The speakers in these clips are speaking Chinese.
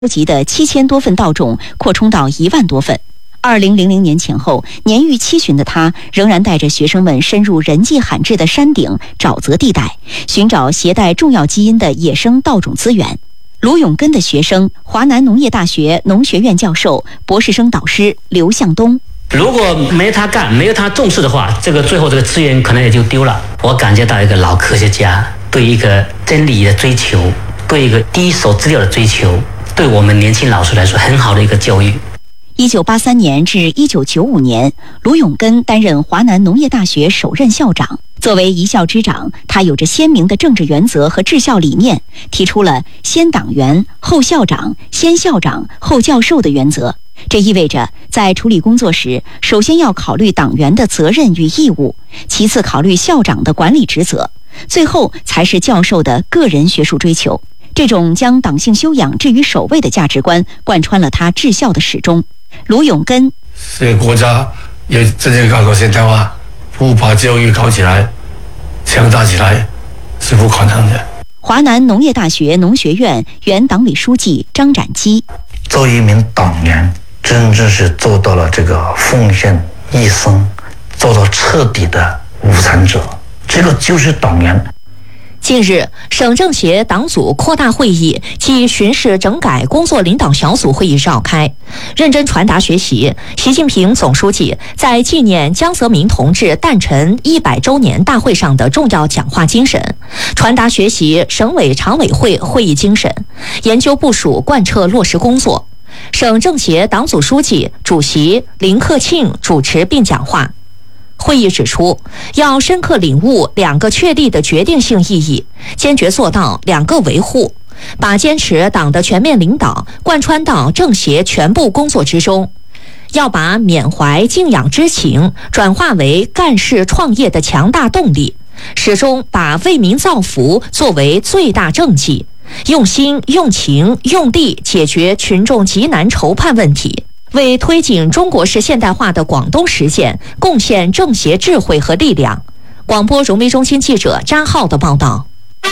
收集的7000多份稻种扩充到1万多份。2000年前后，年逾7旬的他仍然带着学生们深入人迹罕至的山顶、沼泽地带，寻找携带重要基因的野生稻种资源。卢永根的学生、华南农业大学农学院教授、博士生导师刘向东。 如果没他干，没有他重视的话，最后这个资源可能也就丢了。我感觉到一个老科学家对一个真理的追求，对一个第一手资料的追求，对我们年轻老师来说很好的一个教育。 1983年至1995年，卢永根担任华南农业大学首任校长。作为一校之长，他有着鲜明的政治原则和治校理念，提出了先党员后校长、先校长后教授的原则。这意味着在处理工作时，首先要考虑党员的责任与义务，其次考虑校长的管理职责，最后才是教授的个人学术追求。这种将党性修养置于首位的价值观，贯穿了他治校的始终。卢永根， 这个国家要真正搞到现代化，不把教育搞起来、强大起来，是不可能的。 华南农业大学农学院原党委书记张展基， 作为一名党员，真正是做到了这个奉献一生，做到彻底的无产者，这个就是党员。 近日，省政协党组扩大会议暨巡视整改工作领导小组会议召开，认真传达学习习近平总书记在纪念江泽民同志诞辰100周年大会上的重要讲话精神，传达学习省委常委会会议精神，研究部署贯彻落实工作。省政协党组书记、主席林克庆主持并讲话。会议指出，要深刻领悟2个确立的决定性意义，坚决做到2个维护，把坚持党的全面领导贯穿到政协全部工作之中。要把缅怀敬仰之情转化为干事创业的强大动力，始终把为民造福作为最大政绩，用心、用情、用力解决群众急难愁盼问题，为推进中国式现代化的广东实践贡献政协智慧和力量。广播融媒中心记者张浩的报道。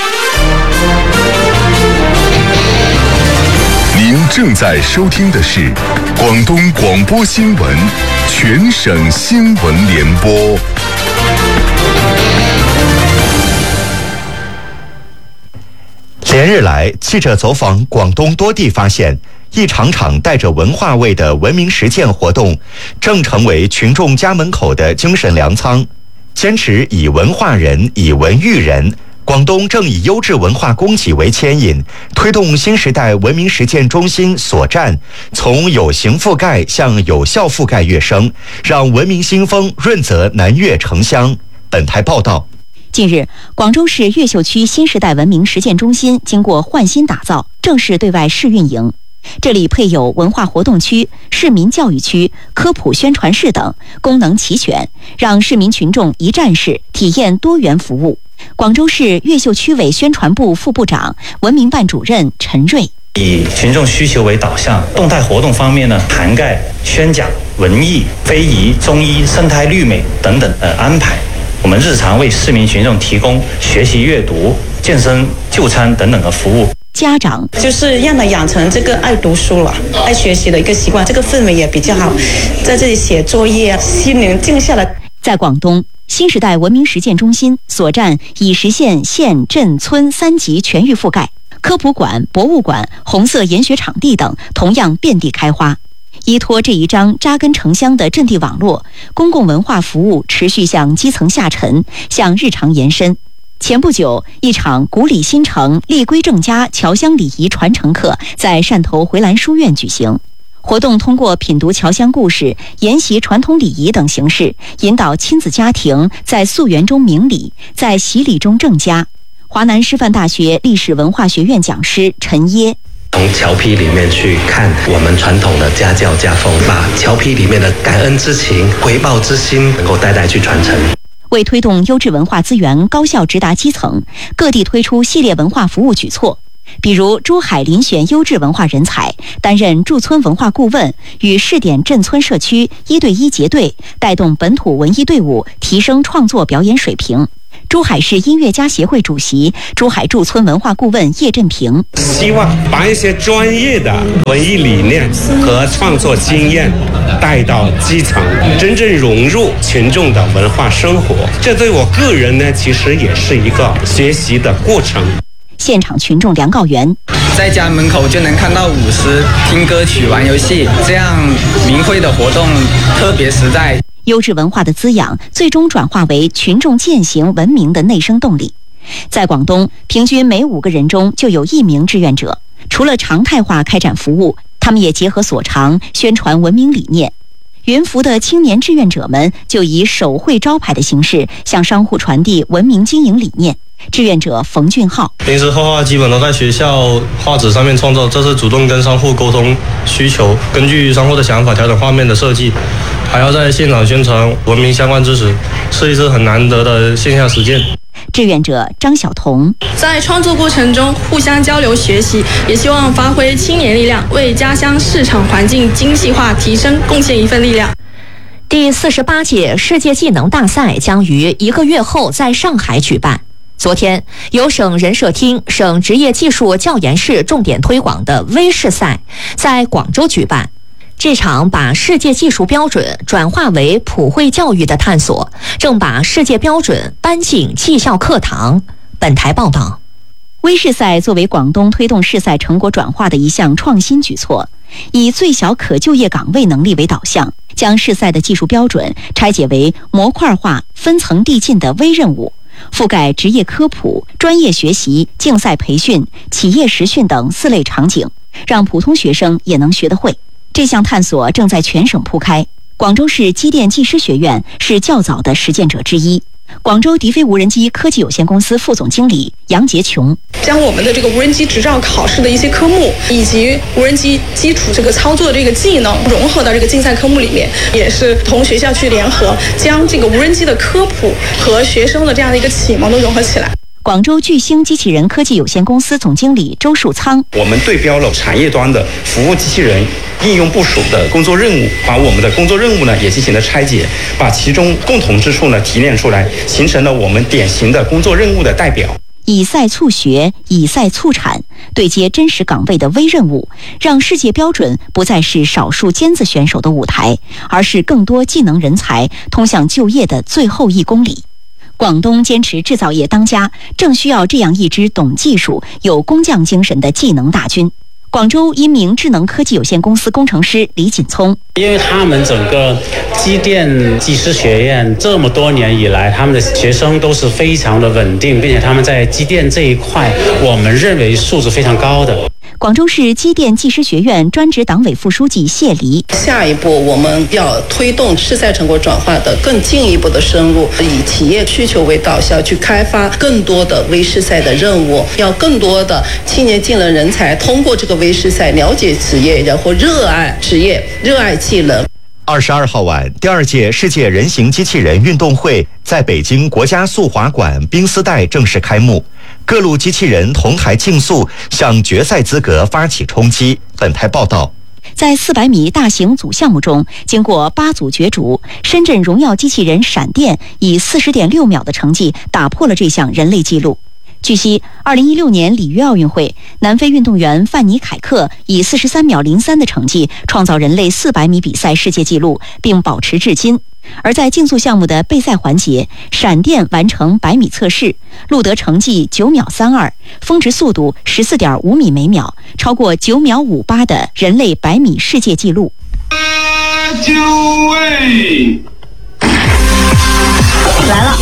您正在收听的是广东广播新闻全省新闻联播。 连日来，记者走访广东多地，发现一场场带着文化味的文明实践活动，正成为群众家门口的精神粮仓。坚持以文化人、以文育人，广东正以优质文化供给为牵引，推动新时代文明实践中心所站从有形覆盖向有效覆盖跃升，让文明新风润泽南粤城乡。本台报道。 近日，广州市越秀区新时代文明实践中心经过换新打造，正式对外试运营。这里配有文化活动区、市民教育区、科普宣传室等，功能齐全，让市民群众一站式体验多元服务。广州市越秀区委宣传部副部长、文明办主任陈瑞， 以群众需求为导向，动态活动方面呢，涵盖宣讲、文艺、非遗、中医、生态绿美等等安排。我们日常为市民群众提供学习阅读、健身、就餐等等的服务。 家长就是让他养成这个爱读书了、爱学习的一个习惯，这个氛围也比较好，在这里写作业，心灵静下来。 在广东，新时代文明实践中心所站已实现县、镇、村3级全域覆盖，科普馆、博物馆、红色研学场地等同样遍地开花。依托这一张扎根城乡的阵地网络，公共文化服务持续向基层下沉，向日常延伸。前不久，一场古礼新城、立规正家侨乡礼仪传承课在汕头回澜书院举行。活动通过品读侨乡故事、研习传统礼仪等形式，引导亲子家庭在溯源中明理，在洗礼中正家。华南师范大学历史文化学院讲师陈耶， 从侨批里面去看我们传统的家教家风，把侨批里面的感恩之情、回报之心能够代代去传承。 为推动优质文化资源高效直达基层，各地推出系列文化服务举措，比如珠海遴选优质文化人才，担任驻村文化顾问，与试点镇村社区1对1结对，带动本土文艺队伍提升创作表演水平。 珠海市音乐家协会主席、珠海驻村文化顾问叶振平希望把一些专业的文艺理念和创作经验带到基层，真正融入群众的文化生活。这对我个人呢，其实也是一个学习的过程。 现场群众梁告元， 在家门口就能看到舞狮、听歌曲、玩游戏，这样明慧的活动特别实在。 优质文化的滋养，最终转化为群众践行文明的内生动力。在广东，平均每5个人中就有1名志愿者。除了常态化开展服务，他们也结合所长，宣传文明理念。云浮的青年志愿者们就以手绘招牌的形式，向商户传递文明经营理念。志愿者冯俊浩， 平时画画基本都在学校画纸上面创作，这是主动跟商户沟通需求，根据商户的想法调整画面的设计，还要在现场宣传文明相关知识，是一次很难得的线下实践。 志愿者张晓彤， 在创作过程中互相交流学习，也希望发挥青年力量，为家乡市场环境精细化提升贡献一份力量。 第48届世界技能大赛将于1个月后在上海举办。昨天，由省人社厅、省职业技术教研室重点推广的微试赛在广州举办。这场把世界技术标准转化为普惠教育的探索，正把世界标准搬进技校课堂。本台报道。 微试赛作为广东推动试赛成果转化的一项创新举措，以最小可就业岗位能力为导向，将试赛的技术标准拆解为模块化、分层递进的微任务，覆盖职业科普、专业学习、竞赛培训、企业实训等4类场景，让普通学生也能学得会。这项探索正在全省铺开，广州市机电技师学院是较早的实践者之一。广州迪飞无人机科技有限公司副总经理杨杰琼， 将我们的这个无人机执照考试的一些科目，以及无人机基础这个操作的这个技能融合到这个竞赛科目里面，也是同学校去联合，将这个无人机的科普和学生的这样的一个启蒙都融合起来。 广州巨星机器人科技有限公司总经理周树仓， 我们对标了产业端的服务机器人应用部署的工作任务，把我们的工作任务呢也进行了拆解，把其中共同之处呢提炼出来，形成了我们典型的工作任务的代表。 以赛促学，以赛促产，对接真实岗位的微任务，让世界标准不再是少数尖子选手的舞台，而是更多技能人才通向就业的最后1公里。广东坚持制造业当家，正需要这样一支懂技术、有工匠精神的技能大军。广州一名智能科技有限公司工程师李锦聪， 因为他们整个机电技师学院这么多年以来，他们的学生都是非常的稳定，并且他们在机电这一块，我们认为素质非常高的。 广州市机电技师学院专职党委副书记谢黎， 下一步我们要推动试赛成果转化的更进一步的深入，以企业需求为导向去开发更多的微试赛的任务，要更多的青年技能人才通过这个微试赛了解职业，然后热爱职业，热爱技能。 22号晚，第2届世界人形机器人运动会在北京国家速滑馆冰丝带正式开幕，各路机器人同台竞速，向决赛资格发起冲击。本台报道。 在400米大型组项目中，经过8组角逐，深圳荣耀机器人闪电以40.6秒的成绩打破了这项人类纪录。据悉，2016年里约奥运会，南非运动员范尼凯克以43秒03的成绩创造人类400米比赛世界纪录，并保持至今。而在竞速项目的备赛环节，闪电完成100米测试，录得成绩9秒32，峰值速度14.5米每秒，超过9秒58的人类100米世界纪录。 9位来了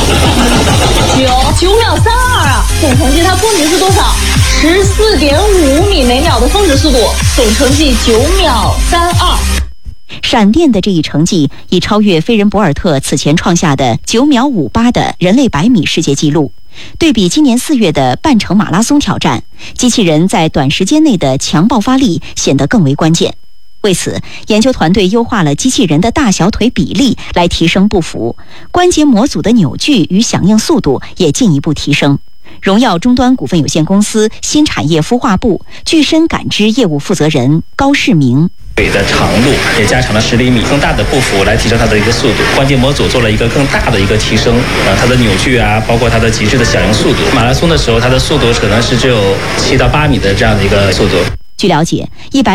，9秒32啊！总成绩它峰值是多少？14.5米每秒的峰值速度，总成绩9秒32。 闪电的这一成绩已超越飞人博尔特此前创下的9秒58的人类100米世界纪录。对比今年4月的半程马拉松挑战，机器人在短时间内的强爆发力显得更为关键。为此，研究团队优化了机器人的大小腿比例，来提升步幅，关节模组的扭矩与响应速度也进一步提升。荣耀终端股份有限公司新产业孵化部具身感知业务负责人高世明， 腿的长度也加长了10厘米，更大的步幅来提升它的一个速度。关节模组做了一个更大的一个提升，它的扭矩啊，包括它的极致的响应速度。马拉松的时候，它的速度可能是只有7到8米的这样的一个速度。 据了解，100